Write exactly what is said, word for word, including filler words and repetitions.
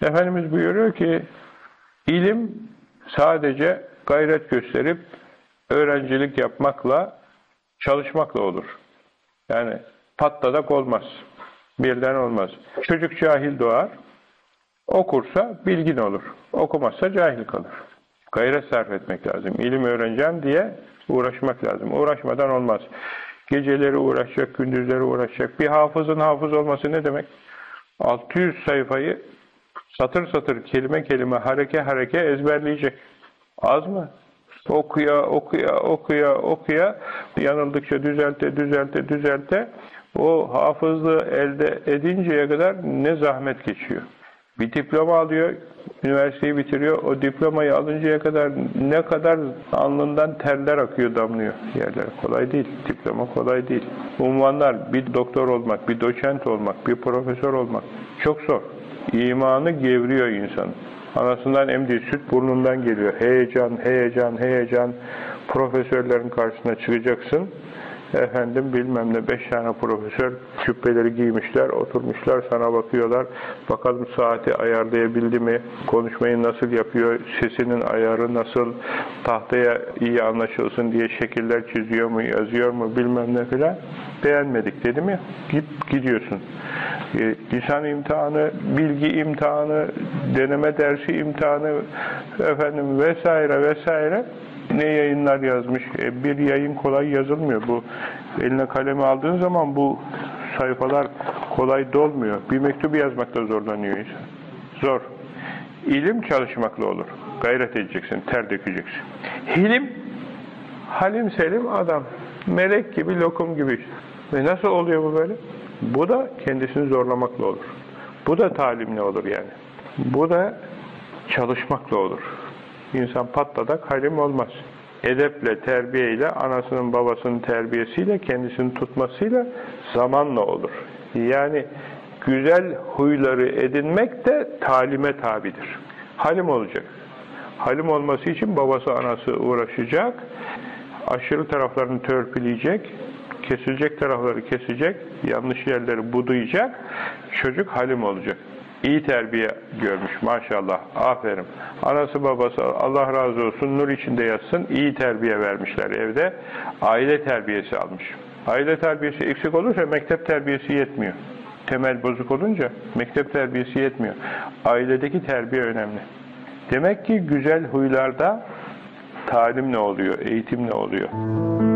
Efendimiz buyuruyor ki, ilim sadece gayret gösterip öğrencilik yapmakla, çalışmakla olur. Yani patladak olmaz. Birden olmaz. Çocuk cahil doğar, okursa bilgin olur. Okumazsa cahil kalır. Gayret sarf etmek lazım. İlim öğreneceğim diye uğraşmak lazım. Uğraşmadan olmaz. Geceleri uğraşacak, gündüzleri uğraşacak. Bir hafızın hafız olması ne demek? altı yüz sayfayı satır satır, kelime kelime, hareke hareke ezberleyecek. Az mı? Okuya, okuya, okuya, okuya, yanıldıkça düzelte, düzelte, düzelte, o hafızlığı elde edinceye kadar ne zahmet geçiyor. Bir diploma alıyor, üniversiteyi bitiriyor, o diplomayı alıncaya kadar ne kadar alnından terler akıyor, damlıyor yerlere. Kolay değil, diploma kolay değil. Unvanlar, bir doktor olmak, bir doçent olmak, bir profesör olmak çok zor. İmanı gevriyor insanın. Anasından emdiği süt burnundan geliyor. Heyecan, heyecan, heyecan. Profesörlerin karşısına çıkacaksın. Efendim bilmem ne beş tane profesör cübbeleri giymişler, oturmuşlar, sana bakıyorlar. Bakalım saati ayarlayabildi mi? Konuşmayı nasıl yapıyor? Sesinin ayarı nasıl? Tahtaya iyi anlaşılsın diye şekiller çiziyor mu, yazıyor mu bilmem ne filan. Beğenmedik dedim ya. Git gidiyorsun. E, lisan imtihanı, bilgi imtihanı, deneme dersi imtihanı, efendim vesaire vesaire. Ne yayınlar yazmış. E, bir yayın kolay yazılmıyor. Bu eline kalemi aldığın zaman bu sayfalar kolay dolmuyor. Bir mektubu yazmakta zorlanıyor insan. Zor. İlim çalışmakla olur. Gayret edeceksin, ter dökeceksin. Hilim, halim selim adam. Melek gibi, lokum gibi. Ve nasıl oluyor bu böyle? Bu da kendisini zorlamakla olur. Bu da talimle olur yani. Bu da çalışmakla olur. İnsan patladak halim olmaz. Edeple, terbiyeyle, anasının babasının terbiyesiyle, kendisini tutmasıyla zamanla olur. Yani güzel huyları edinmek de talime tabidir. Halim olacak. Halim olması için babası anası uğraşacak, aşırı taraflarını törpüleyecek, kesilecek tarafları kesecek, yanlış yerleri budayacak, çocuk halim olacak. İyi terbiye görmüş maşallah, aferin. Anası babası Allah razı olsun, nur içinde yatsın, iyi terbiye vermişler evde. Aile terbiyesi almış. Aile terbiyesi eksik olursa mektep terbiyesi yetmiyor. Temel bozuk olunca mektep terbiyesi yetmiyor. Ailedeki terbiye önemli. Demek ki güzel huylarda talim ne oluyor, eğitim ne oluyor?